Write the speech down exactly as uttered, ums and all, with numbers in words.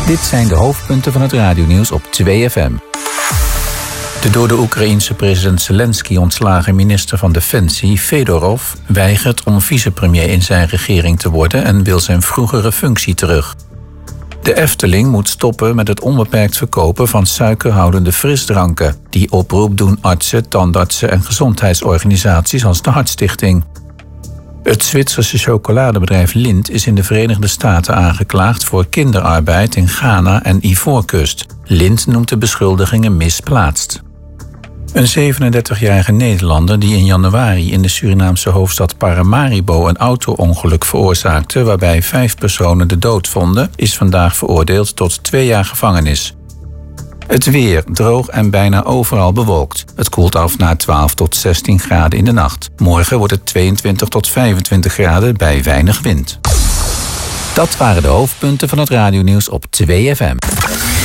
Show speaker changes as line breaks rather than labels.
Dit zijn de hoofdpunten van het radionieuws op twee F M. De door de Oekraïense president Zelensky ontslagen minister van Defensie, Fedorov, weigert om vicepremier in zijn regering te worden en wil zijn vroegere functie terug. De Efteling moet stoppen met het onbeperkt verkopen van suikerhoudende frisdranken. Die oproep doen artsen, tandartsen en gezondheidsorganisaties als de Hartstichting. Het Zwitserse chocoladebedrijf Lindt is in de Verenigde Staten aangeklaagd voor kinderarbeid in Ghana en Ivoorkust. Lindt noemt de beschuldigingen misplaatst. Een zevenendertigjarige Nederlander die in januari in de Surinaamse hoofdstad Paramaribo een auto-ongeluk veroorzaakte waarbij vijf personen de dood vonden, is vandaag veroordeeld tot twee jaar gevangenis. Het weer, droog en bijna overal bewolkt. Het koelt af naar twaalf tot zestien graden in de nacht. Morgen wordt het tweeëntwintig tot vijfentwintig graden bij weinig wind. Dat waren de hoofdpunten van het radionieuws op twee F M.